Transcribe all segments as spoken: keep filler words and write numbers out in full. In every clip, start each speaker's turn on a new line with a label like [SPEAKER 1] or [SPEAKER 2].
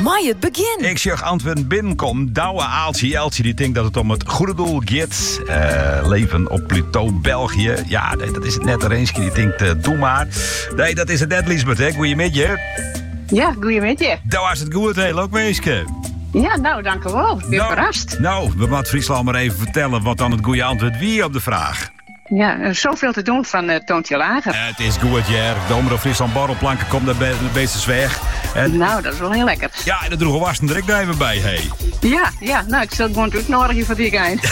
[SPEAKER 1] mij het begin.
[SPEAKER 2] Ik zeg antwoord binnenkom. Douwe Aaltje Jeltje die denkt dat het om het goede doel gaat. Uh, leven op Pluto, België. Ja, nee, dat is het net. Er eentje die denkt, uh, doe maar. Nee, dat is het net, Liesbeth. Hè? Goeiemiddag.
[SPEAKER 3] Ja, goeiemiddag.
[SPEAKER 2] Dat was het goed, heel ook weesje.
[SPEAKER 3] Ja, nou, dank u wel. Ik ben
[SPEAKER 2] nou,
[SPEAKER 3] verrast.
[SPEAKER 2] Nou, we moeten Friesland maar even vertellen wat dan het goede antwoord wie op de vraag.
[SPEAKER 3] Ja, er is zoveel te doen van uh, Toontje Lager.
[SPEAKER 2] Uh, het is goed, ja. De Omroep Friesland borrelplanken komt daar be- de beeste weg. En...
[SPEAKER 3] Nou, dat is wel heel lekker.
[SPEAKER 2] Ja, en de droege was er direct even bij, hey.
[SPEAKER 3] Ja, ja, nou, ik zal gewoon uitnodigen voor die guy.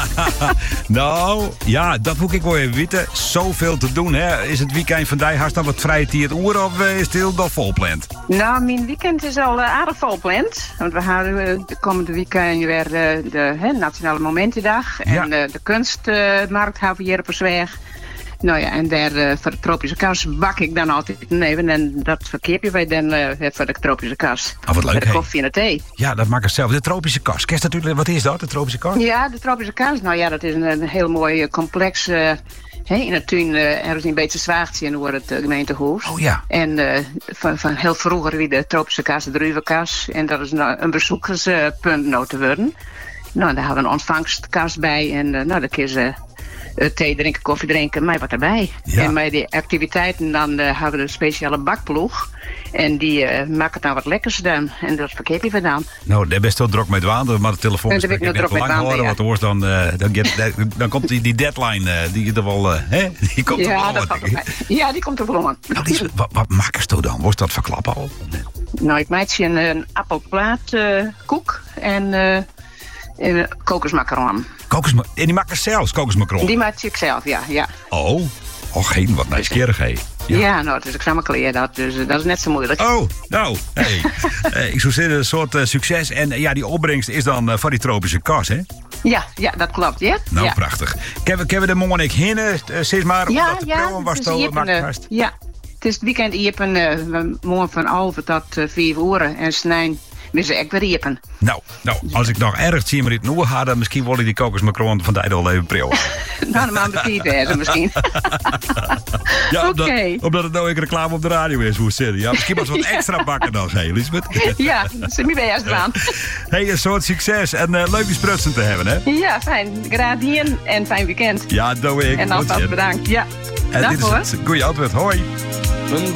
[SPEAKER 2] Nou, ja, dat moet ik wel even weten. Zoveel te doen, hè. Is het weekend van die haast dan wat vrije tijd oer of is het heel nog volpland?
[SPEAKER 3] Nou, mijn weekend is al uh, aardig volpland. Want we houden uh, de komende weekend weer uh, de hè, Nationale Momentendag. En
[SPEAKER 2] ja.
[SPEAKER 3] uh, de kunstmarkt uh, hebben we hier op Zwijg. Nou ja, en daar uh, voor de tropische kas bak ik dan altijd even. En dat verkeerpje wij dan uh, voor de tropische kas.
[SPEAKER 2] Oh, wat leuk,
[SPEAKER 3] voor de
[SPEAKER 2] hè?
[SPEAKER 3] koffie en de thee.
[SPEAKER 2] Ja, dat maak ik zelf. De tropische kas. Kerst natuurlijk, wat is dat, de tropische kas?
[SPEAKER 3] Ja, de tropische kas. Nou ja, dat is een, een heel mooi complex. Uh, He, in het tuin uh, ergens een beetje zwaagtje en door het uh, gemeentehuis.
[SPEAKER 2] Oh ja.
[SPEAKER 3] En uh, van, van heel vroeger wie de tropische kas, de druivenkas. En dat is nou een bezoekerspunt nou te worden. Nou, daar hebben we een ontvangstkas bij. En uh, nou, dan kun je uh, thee drinken, koffie drinken, mij wat erbij.
[SPEAKER 2] Ja.
[SPEAKER 3] En bij die activiteiten dan uh, hebben we een speciale bakploeg. En die uh, maken het nou wat lekkers dan. En dat verkeer je vandaan.
[SPEAKER 2] Nou, daar best wel druk mee dwaan, maar de telefoon is net te lang horen. Want hoors dan, uh, dan, get, dan komt die, die deadline, uh, die er wel, uh, hè? Die komt
[SPEAKER 3] ja,
[SPEAKER 2] er wel.
[SPEAKER 3] Dat ja, die komt er wel aan.
[SPEAKER 2] Nou, die, wat, wat maken ze dan? Wordt dat verklappen al?
[SPEAKER 3] Nou, ik maak je een, een appelplaat uh, koek en uh, een kokosmacaron.
[SPEAKER 2] Kokos, en die maken zelfs kokosmacaron?
[SPEAKER 3] Die maak ik zelf, ja. ja.
[SPEAKER 2] Oh, oh geen, wat nieuwsgierig, hé.
[SPEAKER 3] Ja. ja, nou, het is ook samen kleren, dat, dus uh, dat is net zo moeilijk.
[SPEAKER 2] Oh, nou, hey. uh, ik zou zeggen, een soort uh, succes. En uh, ja, die opbrengst is dan uh, van die tropische kas, hè?
[SPEAKER 3] Ja, ja, dat klopt, ja.
[SPEAKER 2] Nou,
[SPEAKER 3] ja.
[SPEAKER 2] prachtig. Kunnen we de morgen ik hinnen, uh, zeg maar,
[SPEAKER 3] ja,
[SPEAKER 2] omdat de
[SPEAKER 3] ja,
[SPEAKER 2] promo was
[SPEAKER 3] dus
[SPEAKER 2] toch
[SPEAKER 3] uh, ja, het is het weekend iepen, uh, morgen van half tot uh, vier uur en snijn. We ze echt weer iepen.
[SPEAKER 2] Nou, nou, als ik nog erg zie maar dit nieuwe had, dan misschien wil ik die kokosmacaron van tijd al even prillen.
[SPEAKER 3] Nou, dan maand de vier misschien.
[SPEAKER 2] Ja, omdat,
[SPEAKER 3] okay.
[SPEAKER 2] omdat het nou een reclame op de radio is, hoe zit het? Ja, misschien was wat extra bakken dan, hey, Elisabeth.
[SPEAKER 3] Ja, dat is niet bij eerst aan.
[SPEAKER 2] Hey, een soort succes en uh, leuk die sprutsen te hebben, hè?
[SPEAKER 3] Ja, fijn. Gradien en fijn weekend.
[SPEAKER 2] Ja, doe ik.
[SPEAKER 3] En alvast bedankt. Ja.
[SPEAKER 2] En
[SPEAKER 3] dag
[SPEAKER 2] dit is
[SPEAKER 3] hoor.
[SPEAKER 2] het goede antwoord. Hoi.